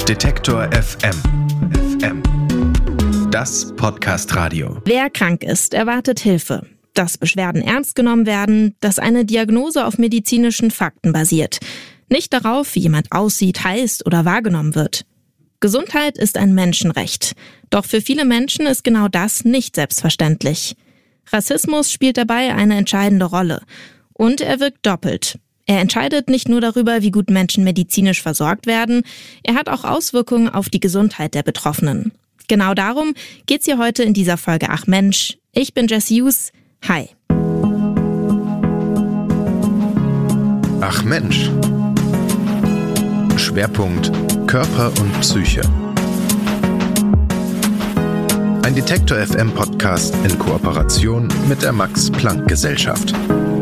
Detektor FM. Das Podcast-Radio. Wer krank ist, erwartet Hilfe. Dass Beschwerden ernst genommen werden, dass eine Diagnose auf medizinischen Fakten basiert. Nicht darauf, wie jemand aussieht, heißt oder wahrgenommen wird. Gesundheit ist ein Menschenrecht. Doch für viele Menschen ist genau das nicht selbstverständlich. Rassismus spielt dabei eine entscheidende Rolle. Und er wirkt doppelt. Er entscheidet nicht nur darüber, wie gut Menschen medizinisch versorgt werden, er hat auch Auswirkungen auf die Gesundheit der Betroffenen. Genau darum geht's hier heute in dieser Folge Ach Mensch. Ich bin Jess Hughes. Hi. Ach Mensch. Schwerpunkt Körper und Psyche. Ein Detektor FM Podcast in Kooperation mit der Max-Planck-Gesellschaft.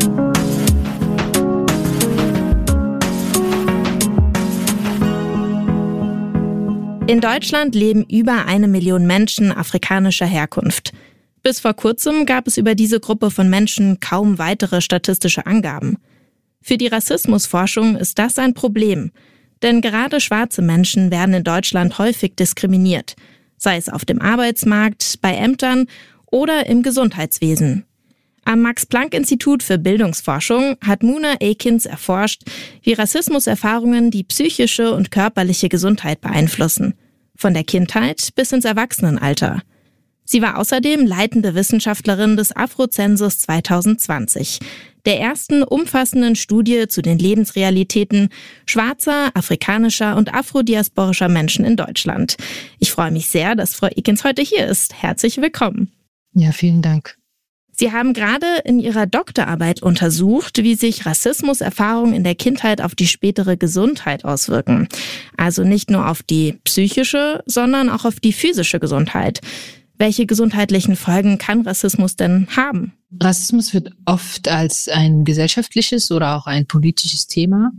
In Deutschland leben über 1 Million Menschen afrikanischer Herkunft. Bis vor kurzem gab es über diese Gruppe von Menschen kaum weitere statistische Angaben. Für die Rassismusforschung ist das ein Problem. Denn gerade schwarze Menschen werden in Deutschland häufig diskriminiert. Sei es auf dem Arbeitsmarkt, bei Ämtern oder im Gesundheitswesen. Am Max-Planck-Institut für Bildungsforschung hat Muna Akins erforscht, wie Rassismuserfahrungen die psychische und körperliche Gesundheit beeinflussen. Von der Kindheit bis ins Erwachsenenalter. Sie war außerdem leitende Wissenschaftlerin des Afrozensus 2020, der ersten umfassenden Studie zu den Lebensrealitäten schwarzer, afrikanischer und afrodiasporischer Menschen in Deutschland. Ich freue mich sehr, dass Frau Akins heute hier ist. Herzlich willkommen. Ja, vielen Dank. Sie haben gerade in Ihrer Doktorarbeit untersucht, wie sich Rassismuserfahrungen in der Kindheit auf die spätere Gesundheit auswirken. Also nicht nur auf die psychische, sondern auch auf die physische Gesundheit. Welche gesundheitlichen Folgen kann Rassismus denn haben? Rassismus wird oft als ein gesellschaftliches oder auch ein politisches Thema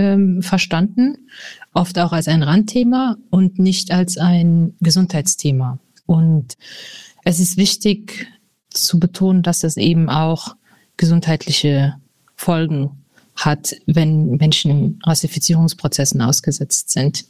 verstanden, oft auch als ein Randthema und nicht als ein Gesundheitsthema. Und es ist wichtig zu betonen, dass das eben auch gesundheitliche Folgen hat, wenn Menschen Rassifizierungsprozessen ausgesetzt sind.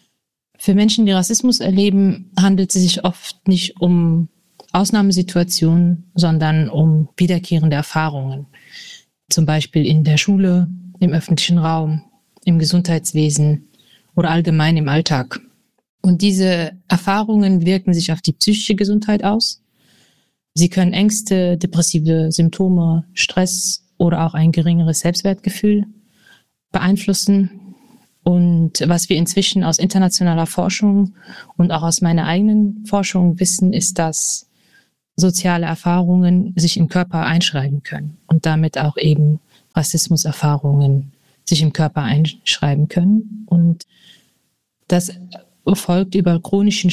Für Menschen, die Rassismus erleben, handelt es sich oft nicht um Ausnahmesituationen, sondern um wiederkehrende Erfahrungen. Zum Beispiel in der Schule, im öffentlichen Raum, im Gesundheitswesen oder allgemein im Alltag. Und diese Erfahrungen wirken sich auf die psychische Gesundheit aus. Sie können Ängste, depressive Symptome, Stress oder auch ein geringeres Selbstwertgefühl beeinflussen. Und was wir inzwischen aus internationaler Forschung und auch aus meiner eigenen Forschung wissen, ist, dass soziale Erfahrungen sich im Körper einschreiben können und damit auch eben Rassismuserfahrungen sich im Körper einschreiben können. Und das erfolgt über chronischen